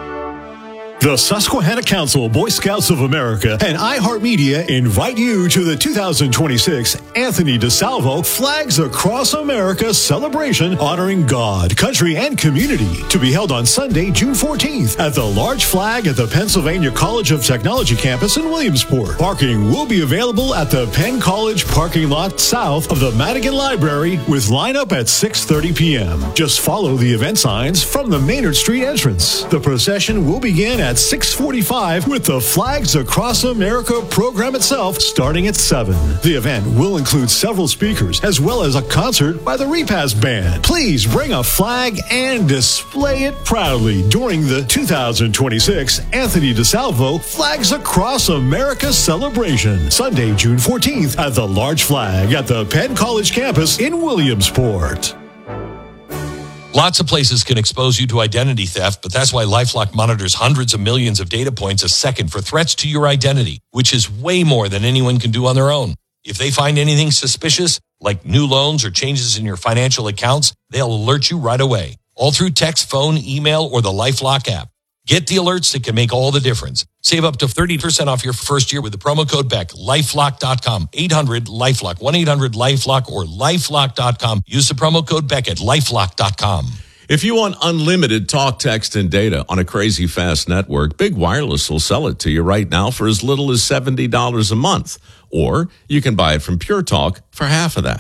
The Susquehanna Council, Boy Scouts of America, and iHeartMedia invite you to the two thousand twenty-six Anthony DeSalvo Flags Across America celebration honoring God, country, and community to be held on Sunday, June fourteenth at the Large Flag at the Pennsylvania College of Technology campus in Williamsport. Parking will be available at the Penn College parking lot south of the Madigan Library with lineup at six thirty p.m. Just follow the event signs from the Maynard Street entrance. The procession will begin at At six forty-five with the Flags Across America program itself starting at seven. The event will include several speakers as well as a concert by the Repast Band. Please bring a flag and display it proudly during the two thousand twenty-six Anthony DeSalvo Flags Across America celebration. Sunday, June fourteenth at the Large Flag at the Penn College campus in Williamsport. Lots of places can expose you to identity theft, but that's why LifeLock monitors hundreds of millions of data points a second for threats to your identity, which is way more than anyone can do on their own. If they find anything suspicious, like new loans or changes in your financial accounts, they'll alert you right away, all through text, phone, email, or the LifeLock app. Get the alerts that can make all the difference. Save up to thirty percent off your first year with the promo code Beck. LifeLock dot com, eight hundred LifeLock, one eight hundred LifeLock, or LifeLock dot com. Use the promo code Beck at LifeLock dot com. If you want unlimited talk, text, and data on a crazy fast network, Big Wireless will sell it to you right now for as little as seventy dollars a month. Or you can buy it from Pure Talk for half of that.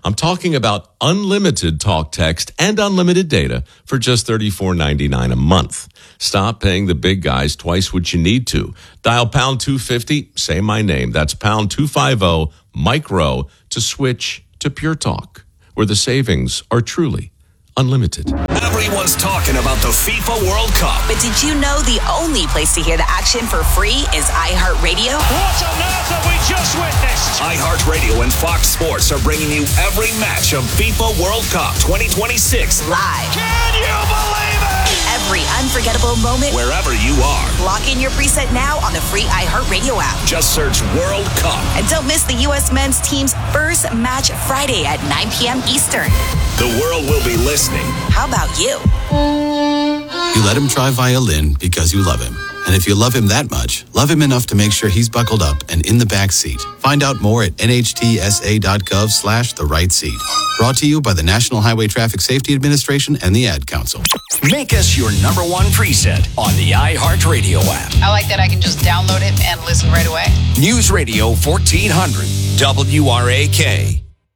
I'm talking about unlimited talk, text, and unlimited data for just thirty-four ninety-nine a month. Stop paying the big guys twice what you need to. Dial pound two fifty, say my name. That's pound two fifty, Mike Rowe, to switch to Pure Talk, where the savings are truly unlimited. Everyone's talking about the FIFA World Cup. But did you know the only place to hear the action for free is iHeartRadio? What on earth have we just witnessed? iHeartRadio and Fox Sports are bringing you every match of FIFA World Cup twenty twenty-six Live. Can you believe it? Every unforgettable moment. Wherever you are. Lock in your preset now on the free iHeartRadio app. Just search World Cup. And don't miss the U S men's team's first match Friday at nine p.m. Eastern. The world will be listening. How about you? You let him try violin because you love him. And if you love him that much, love him enough to make sure he's buckled up and in the back seat. Find out more at nhtsa.gov slash the right seat. Brought to you by the National Highway Traffic Safety Administration and the Ad Council. Make us your number one preset on the iHeartRadio app. I like that I can just download it and listen right away. News Radio fourteen hundred W R A K.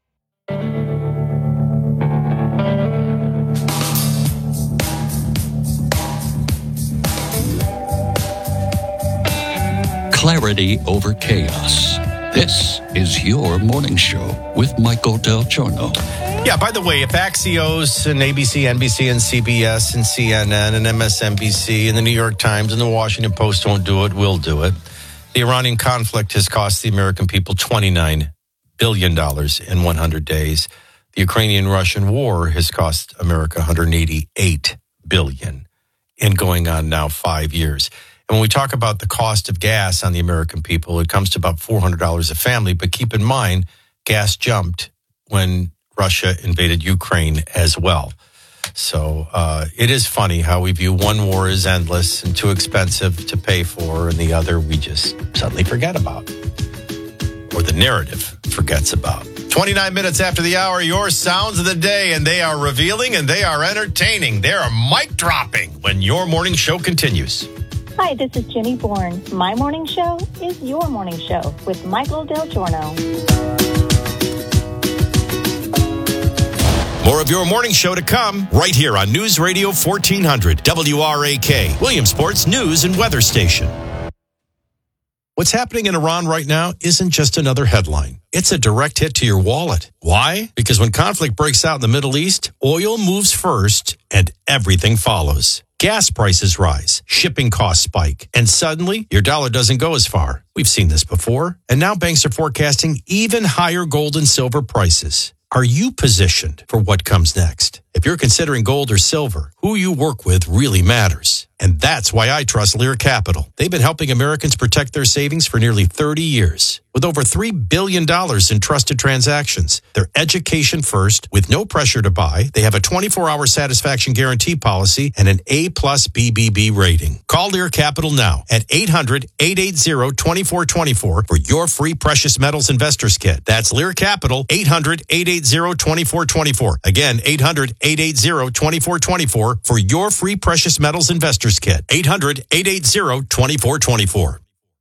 Clarity over chaos. This is your morning show with Michael Del Giorno. Yeah, by the way, if Axios and A B C, N B C, and C B S and C N N and M S N B C and the New York Times and the Washington Post don't do it, we'll do it. The Iranian conflict has cost the American people twenty-nine billion dollars in one hundred days. The Ukrainian-Russian war has cost America one hundred eighty-eight billion dollars in going on now five years. And when we talk about the cost of gas on the American people, it comes to about four hundred dollars a family. But keep in mind, gas jumped when Russia invaded Ukraine as well. So uh, it is funny how we view one war as endless and too expensive to pay for, and the other we just suddenly forget about. Or the narrative forgets about. twenty-nine minutes after the hour, your sounds of the day, and they are revealing and they are entertaining. They are mic dropping when your morning show continues. Hi, this is Jenny Bourne. My morning show is your morning show with Michael Del Giorno. More of your morning show to come right here on News Radio fourteen hundred W R A K, Williamsport's news and weather station. What's happening in Iran right now isn't just another headline. It's a direct hit to your wallet. Why? Because when conflict breaks out in the Middle East, oil moves first and everything follows. Gas prices rise, shipping costs spike, and suddenly your dollar doesn't go as far. We've seen this before, and now banks are forecasting even higher gold and silver prices. Are you positioned for what comes next? If you're considering gold or silver, who you work with really matters. And that's why I trust Lear Capital. They've been helping Americans protect their savings for nearly thirty years. With over three billion dollars in trusted transactions, they're education first with no pressure to buy. They have a twenty-four hour satisfaction guarantee policy and an A plus B B B rating. Call Lear Capital now at eight hundred, eight eight zero, two four two four for your free precious metals investors kit. That's Lear Capital, eight hundred, eight eight zero, two four two four. Again, eight hundred, eight eight zero, two four two four for your free precious metals investors kit. eight hundred, eight eight zero, two four two four.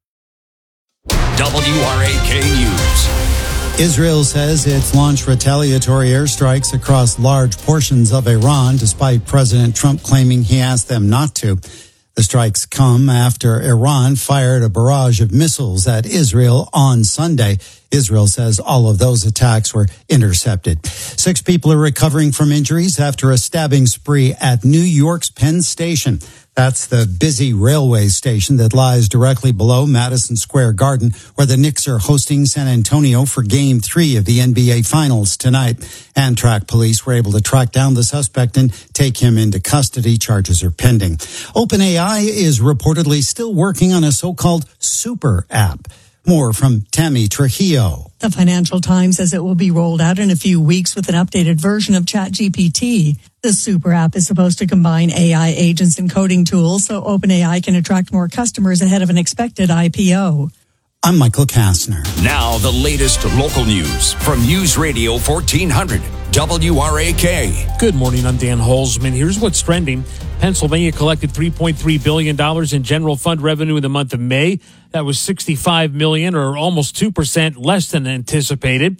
W R A K News. Israel says it's launched retaliatory airstrikes across large portions of Iran, despite President Trump claiming he asked them not to. The strikes come after Iran fired a barrage of missiles at Israel on Sunday. Israel says all of those attacks were intercepted. Six people are recovering from injuries after a stabbing spree at New York's Penn Station. That's the busy railway station that lies directly below Madison Square Garden, where the Knicks are hosting San Antonio for Game three of the N B A Finals tonight. Amtrak police were able to track down the suspect and take him into custody. Charges are pending. OpenAI is reportedly still working on a so-called super app. More from Tammy Trujillo. The Financial Times says it will be rolled out in a few weeks with an updated version of ChatGPT. The super app is supposed to combine A I agents and coding tools so OpenAI can attract more customers ahead of an expected I P O. I'm Michael Kastner. Now the latest local news from News Radio fourteen hundred W R A K. Good morning, I'm Dan Holzman. Here's what's trending. Pennsylvania collected three point three billion dollars in general fund revenue in the month of May. That was sixty-five million dollars or almost two percent less than anticipated.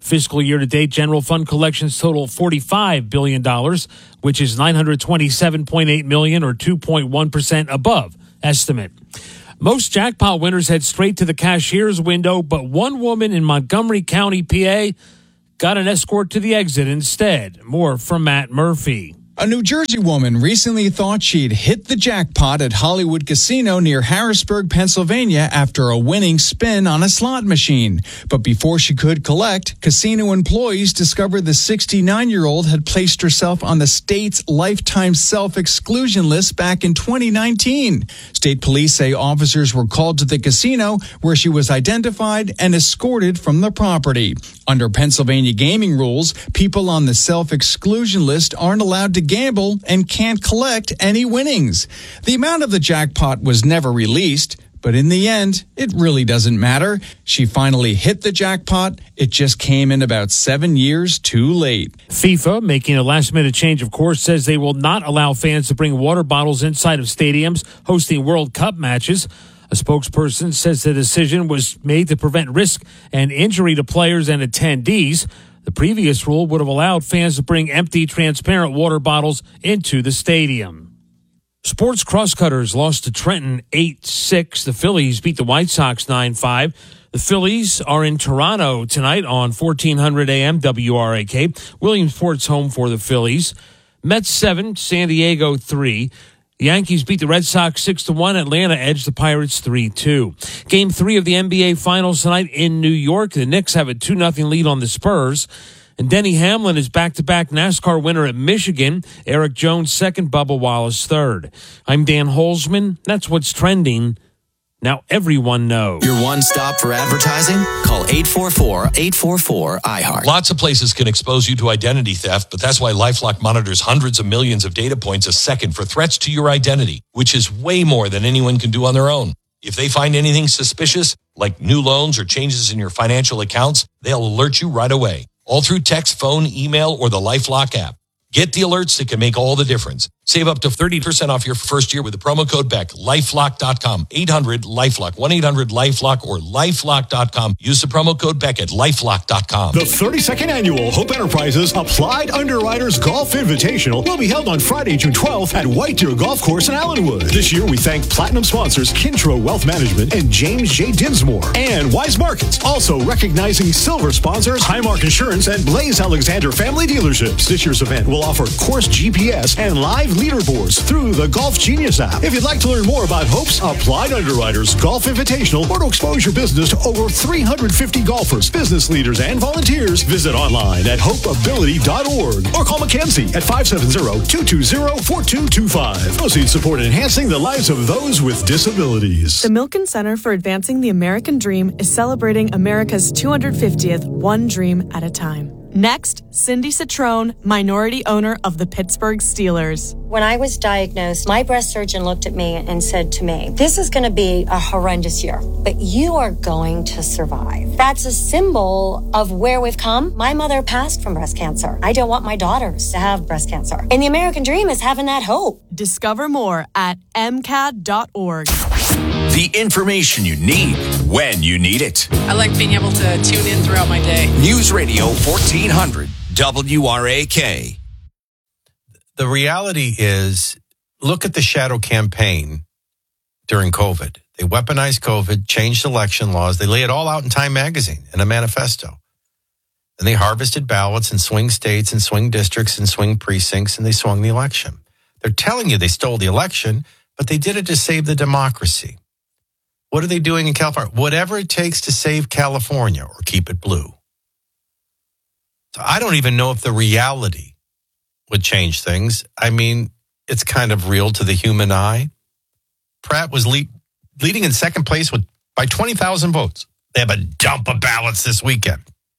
Fiscal year to date, general fund collections total forty-five billion dollars, which is nine hundred twenty-seven point eight million dollars or two point one percent above estimate. Most jackpot winners head straight to the cashier's window, but one woman in Montgomery County, P A, got an escort to the exit instead. More from Matt Murphy. A New Jersey woman recently thought she'd hit the jackpot at Hollywood Casino near Harrisburg, Pennsylvania after a winning spin on a slot machine. But before she could collect, casino employees discovered the sixty-nine-year-old had placed herself on the state's lifetime self-exclusion list back in twenty nineteen. State police say officers were called to the casino where she was identified and escorted from the property. Under Pennsylvania gaming rules, people on the self-exclusion list aren't allowed to gamble and can't collect any winnings. The amount of the jackpot was never released, but in the end, it really doesn't matter. She finally hit the jackpot. It just came in about seven years too late. FIFA, making a last-minute change, of course, says they will not allow fans to bring water bottles inside of stadiums hosting World Cup matches. A spokesperson says the decision was made to prevent risk and injury to players and attendees. The previous rule would have allowed fans to bring empty, transparent water bottles into the stadium. Sports Crosscutters lost to Trenton eight six. The Phillies beat the White Sox nine five. The Phillies are in Toronto tonight on fourteen hundred A M W R A K. Williamsport's home for the Phillies. Mets seven, San Diego three. The Yankees beat the Red Sox six to one. Atlanta edged the Pirates three two. Game three of the N B A Finals tonight in New York. The Knicks have a two nothing lead on the Spurs. And Denny Hamlin is back-to-back NASCAR winner at Michigan. Eric Jones second, Bubba Wallace third. I'm Dan Holzman. That's what's trending. Now everyone knows. Your one stop for advertising? Call eight four four, eight four four, I heart. Lots of places can expose you to identity theft, but that's why LifeLock monitors hundreds of millions of data points a second for threats to your identity, which is way more than anyone can do on their own. If they find anything suspicious, like new loans or changes in your financial accounts, they'll alert you right away. All through text, phone, email, or the LifeLock app. Get the alerts that can make all the difference. Save up to thirty percent off your first year with the promo code B E C. LifeLock dot com. eight hundred LifeLock. one eight hundred LifeLock or LifeLock dot com. Use the promo code B E C at LifeLock dot com. The thirty-second Annual Hope Enterprises Applied Underwriters Golf Invitational will be held on Friday, June twelfth at White Deer Golf Course in Allenwood. This year, we thank platinum sponsors Kintro Wealth Management and James J. Dinsmore and Wise Markets. Also recognizing silver sponsors Highmark Insurance and Blaze Alexander Family Dealerships. This year's event will offer course G P S and live leaderboards through the Golf Genius app. If you'd like to learn more about Hope's Applied Underwriters Golf Invitational or to expose your business to over three hundred fifty golfers, business leaders, and volunteers, visit online at hope ability dot org or call Mackenzie at five seven zero, two two zero, four two two five. Proceeds support enhancing the lives of those with disabilities. The Milken Center for Advancing the American Dream is celebrating America's two hundred fiftieth One Dream at a Time. Next, Cindy Citrone, minority owner of the Pittsburgh Steelers. When I was diagnosed, my breast surgeon looked at me and said to me, this is going to be a horrendous year, but you are going to survive. That's a symbol of where we've come. My mother passed from breast cancer. I don't want my daughters to have breast cancer. And the American dream is having that hope. Discover more at m c a d dot org. The information you need when you need it. I like being able to tune in throughout my day. News Radio fourteen hundred W R A K. The reality is, look at the shadow campaign during COVID. They weaponized COVID, changed election laws. They lay it all out in Time Magazine in a manifesto. And they harvested ballots in swing states and swing districts and swing precincts, and they swung the election. They're telling you they stole the election, but they did it to save the democracy. What are they doing in California? Whatever it takes to save California or keep it blue. So I don't even know if the reality would change things. I mean, it's kind of real to the human eye. Pratt was lead, leading in second place with by twenty thousand votes. They have a dump of ballots this weekend.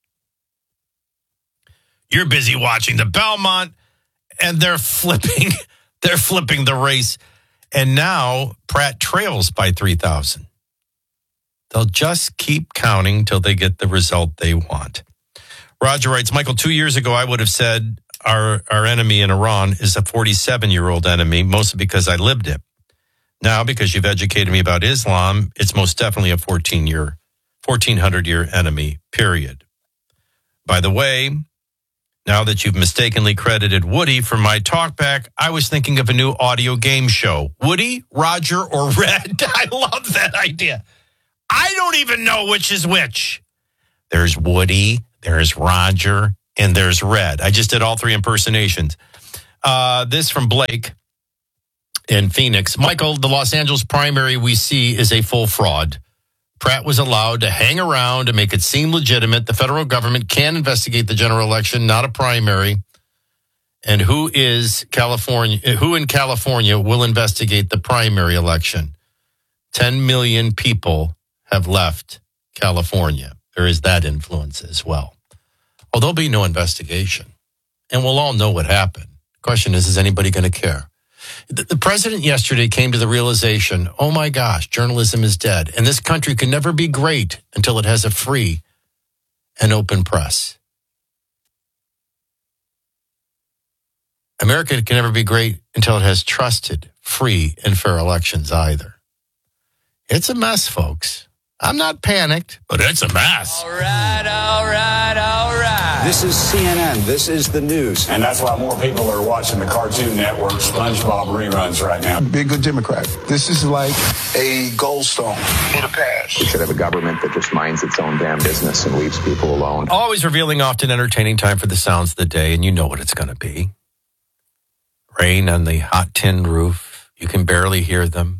You're busy watching the Belmont, and they're flipping, they're flipping the race. And now Pratt trails by three thousand. They'll just keep counting till they get the result they want. Roger writes, Michael, two years ago, I would have said our, our enemy in Iran is a forty-seven-year-old enemy, mostly because I lived it. Now, because you've educated me about Islam, it's most definitely a fourteen-year, fourteen hundred-year enemy, period. By the way, now that you've mistakenly credited Woody for my talkback, I was thinking of a new audio game show. Woody, Roger, or Red? I love that idea. I don't even know which is which. There's Woody, there's Roger, and there's Red. I just did all three impersonations. Uh, this from Blake in Phoenix. Michael, the Los Angeles primary we see is a full fraud. Pratt was allowed to hang around to make it seem legitimate. The federal government can investigate the general election, not a primary. And who is California? Who in California will investigate the primary election? ten million people have left California. There is that influence as well. Well, there'll be no investigation. And we'll all know what happened. Question is, is anybody going to care? The, the president yesterday came to the realization, oh my gosh, journalism is dead. And this country can never be great until it has a free and open press. America can never be great until it has trusted, free, and fair elections either. It's a mess, folks. I'm not panicked, but it's a mess. All right, all right, all right. This is C N N. This is the news. And that's why more people are watching the Cartoon Network SpongeBob reruns right now. Be a good Democrat. This is like a goldstone in the past. We should have a government that just minds its own damn business and leaves people alone. Always revealing, often entertaining time for the sounds of the day, and you know what it's going to be. Rain on the hot tin roof. You can barely hear them.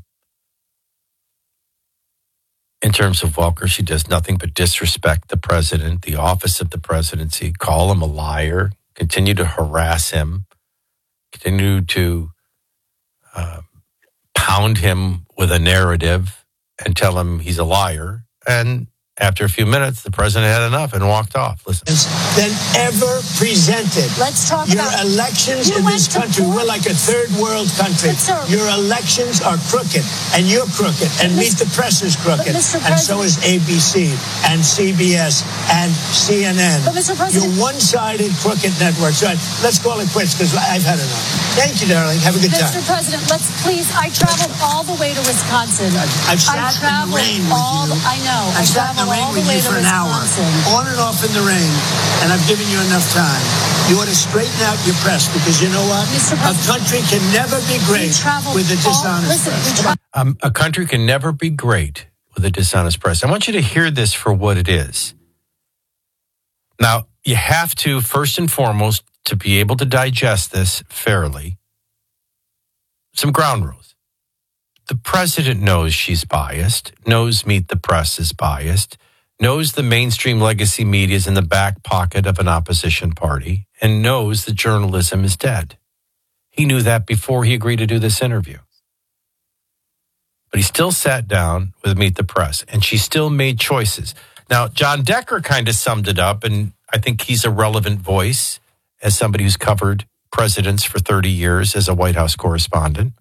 In terms of Welker, she does nothing but disrespect the president, the office of the presidency, call him a liar, continue to harass him, continue to uh, pound him with a narrative and tell him he's a liar. And after a few minutes, the president had enough and walked off. Listen. Than ever presented. Let's talk Your about elections in this country. We're like a third world country. Your elections are crooked, and you're crooked, and Meet the Press is crooked, and so is A B C, and C B S, and C N N. But Mister President, you're one-sided, crooked networks. Right, let's call it quits because I've had enough. Thank you, darling. Have a good Mister time. Mister President, let's please. I traveled all the way to Wisconsin. I've sat I in the rain with all, you. I know. I've I sat in the rain with you for an hour, on and off in the rain, and I've given you enough time. You ought to straighten out your press because you know what? A country can never be great with a dishonest press. Um, a country can never be great with a dishonest press. I want you to hear this for what it is. Now, you have to, first and foremost, to be able to digest this fairly, some ground rules. The president knows she's biased, knows Meet the Press is biased, knows the mainstream legacy media is in the back pocket of an opposition party, and knows that journalism is dead. He knew that before he agreed to do this interview. But he still sat down with Meet the Press, and she still made choices. Now, John Decker kind of summed it up, and I think he's a relevant voice as somebody who's covered presidents for thirty years as a White House correspondent.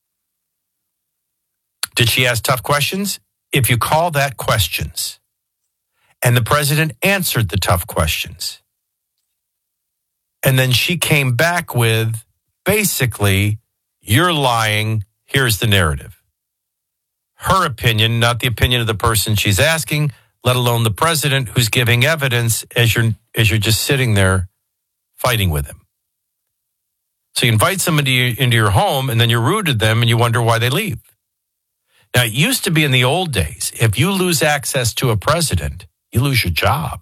Did she ask tough questions? If you call that questions. And the president answered the tough questions. And then she came back with, basically, you're lying, here's the narrative. Her opinion, not the opinion of the person she's asking, let alone the president who's giving evidence as you're, as you're just sitting there fighting with him. So you invite somebody into your home and then you're rude to them and you wonder why they leave. Now, it used to be in the old days, if you lose access to a president, you lose your job.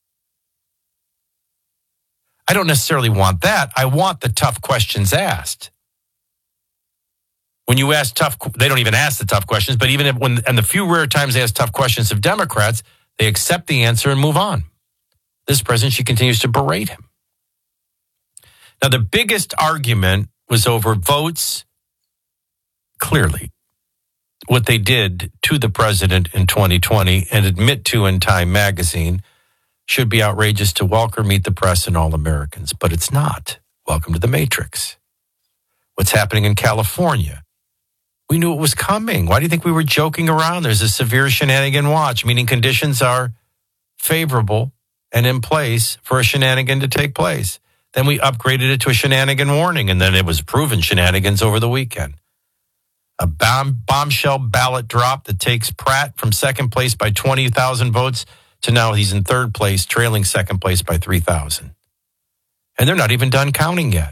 I don't necessarily want that. I want the tough questions asked. When you ask tough, they don't even ask the tough questions, but even if, when, and the few rare times they ask tough questions of Democrats, they accept the answer and move on. This president, she continues to berate him. Now, the biggest argument was over votes, clearly. What they did to the president in twenty twenty and admit to in Time magazine should be outrageous to Welker, Meet the Press, and all Americans. But it's not. Welcome to the Matrix. What's happening in California? We knew it was coming. Why do you think we were joking around? There's a severe shenanigan watch, meaning conditions are favorable and in place for a shenanigan to take place. Then we upgraded it to a shenanigan warning, and then it was proven shenanigans over the weekend. A bomb, bombshell ballot drop that takes Pratt from second place by twenty thousand votes to now he's in third place, trailing second place by three thousand. And they're not even done counting yet.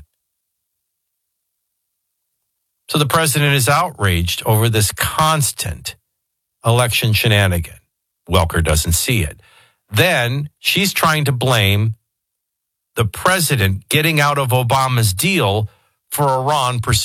So the president is outraged over this constant election shenanigan. Welker doesn't see it. Then she's trying to blame the president getting out of Obama's deal for Iran pursuing